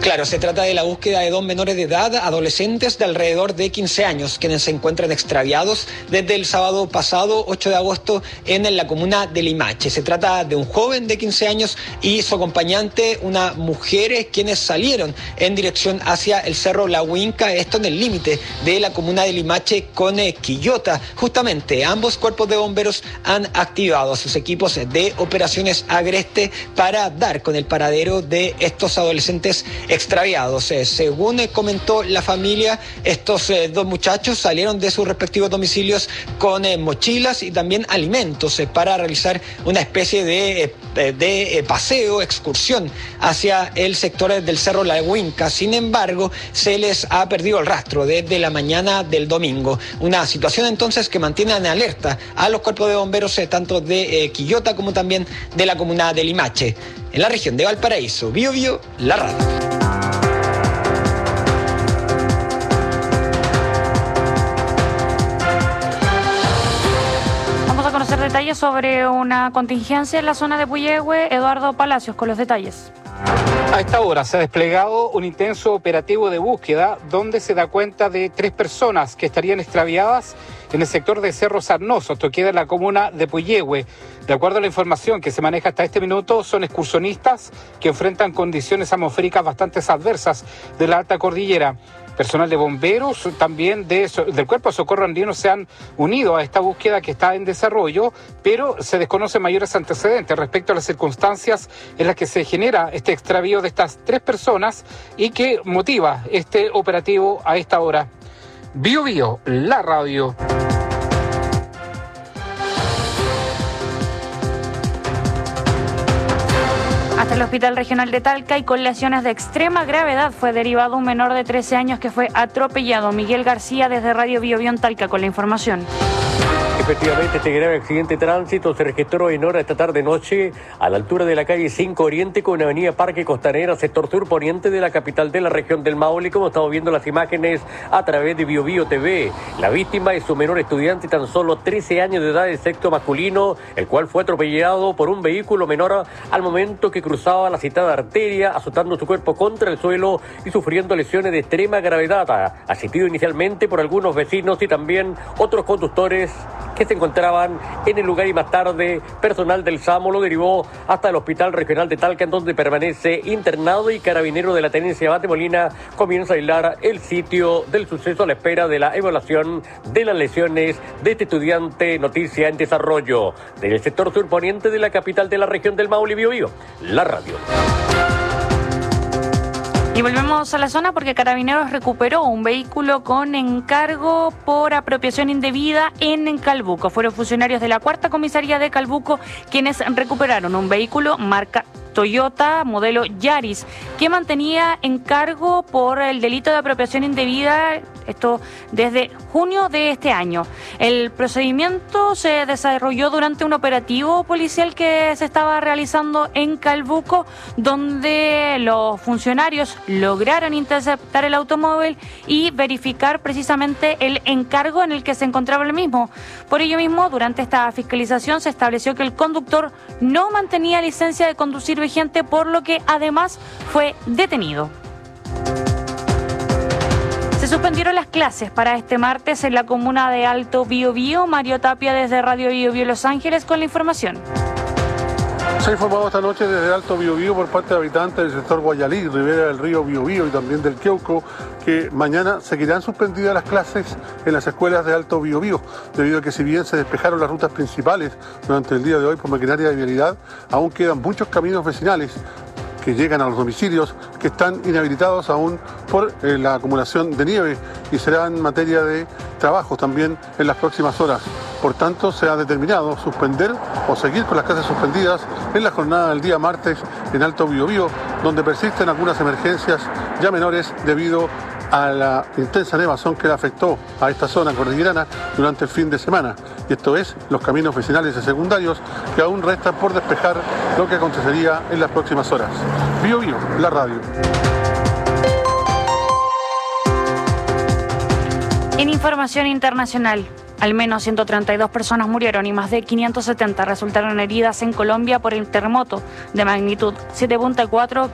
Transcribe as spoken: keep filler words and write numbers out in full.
Claro, se trata de la búsqueda de dos menores de edad, adolescentes de alrededor de quince años, quienes se encuentran extraviados desde el sábado pasado, ocho de agosto, en la comuna de Limache. Se trata de un joven de quince años y su acompañante, una mujer, quienes salieron en dirección hacia el Cerro La Huinca, esto en el límite de la comuna de Limache con eh, Quillota. Justamente, ambos cuerpos de bomberos han activado a sus equipos de operaciones Agreste para dar con el paradero de estos adolescentes extraviados. Eh, según eh, comentó la familia, estos eh, dos muchachos salieron de sus respectivos domicilios con eh, mochilas y también alimentos eh, para realizar una especie de, eh, de eh, paseo, excursión hacia el sector del Cerro La Huinca. Sin embargo, se les ha perdido el rastro desde la mañana del domingo. Una situación entonces que mantiene en alerta a los cuerpos de bomberos eh, tanto de eh, Quillota como también de la comuna de Limache. En la región de Valparaíso, Bio Bio, la radio. Vamos a conocer detalles sobre una contingencia en la zona de Puyehue. Eduardo Palacios con los detalles. A esta hora se ha desplegado un intenso operativo de búsqueda donde se da cuenta de tres personas que estarían extraviadas en el sector de Cerro Sarnoso, esto queda en la comuna de Puyehue. De acuerdo a la información que se maneja hasta este minuto, son excursionistas que enfrentan condiciones atmosféricas bastante adversas de la alta cordillera. Personal de bomberos, también de, del Cuerpo de Socorro Andino se han unido a esta búsqueda que está en desarrollo, pero se desconocen mayores antecedentes respecto a las circunstancias en las que se genera este extravío de estas tres personas y que motiva este operativo a esta hora. Bio Bio, la radio. Hasta el Hospital Regional de Talca y con lesiones de extrema gravedad fue derivado un menor de trece años que fue atropellado. Miguel García desde Radio Bio Bio en Talca con la información. Efectivamente, este grave accidente de tránsito se registró en hora esta tarde-noche a la altura de la calle cinco Oriente con avenida Parque Costanera, sector sur poniente de la capital de la región del Maule, como estamos viendo las imágenes a través de Bio Bio T V. La víctima es un menor estudiante, tan solo trece años de edad, de sexo masculino, el cual fue atropellado por un vehículo menor al momento que cruzaba la citada arteria, azotando su cuerpo contra el suelo y sufriendo lesiones de extrema gravedad, asistido inicialmente por algunos vecinos y también otros conductores que se encontraban en el lugar, y más tarde personal del SAMU lo derivó hasta el Hospital Regional de Talca, en donde permanece internado, y Carabinero de la Tenencia Bate Molina comienza a aislar el sitio del suceso a la espera de la evaluación de las lesiones de este estudiante. Noticia en desarrollo del sector surponiente de la capital de la región del Maule. Bio Bio, la radio. Y volvemos a la zona porque Carabineros recuperó un vehículo con encargo por apropiación indebida en Calbuco. Fueron funcionarios de la cuarta comisaría de Calbuco quienes recuperaron un vehículo marca Toyota modelo Yaris que mantenía encargo por el delito de apropiación indebida, esto desde junio de este año. El procedimiento se desarrolló durante un operativo policial que se estaba realizando en Calbuco, donde los funcionarios lograron interceptar el automóvil y verificar precisamente el encargo en el que se encontraba el mismo. Por ello mismo, durante esta fiscalización se estableció que el conductor no mantenía licencia de conducir vigente, por lo que además fue detenido. Se suspendieron las clases para este martes en la comuna de Alto Biobío. Mario Tapia desde Radio Bio Bio Los Ángeles con la información. Se ha informado esta noche desde Alto Biobío por parte de habitantes del sector Guayalí, ribera del río Biobío y también del Queuco, que mañana seguirán suspendidas las clases en las escuelas de Alto Biobío, debido a que si bien se despejaron las rutas principales durante el día de hoy por maquinaria de vialidad, aún quedan muchos caminos vecinales que llegan a los domicilios que están inhabilitados aún por eh, la acumulación de nieve, y serán materia de trabajo también en las próximas horas. Por tanto, se ha determinado suspender o seguir con las clases suspendidas en la jornada del día martes en Alto Biobío, donde persisten algunas emergencias ya menores debido a la intensa nevazón que le afectó a esta zona cordillerana durante el fin de semana. Y esto es los caminos vecinales y secundarios que aún restan por despejar, lo que acontecería en las próximas horas. Bio Bio, la radio. En información internacional, al menos ciento treinta y dos personas murieron y más de quinientas setenta resultaron heridas en Colombia por el terremoto de magnitud siete punto cuatro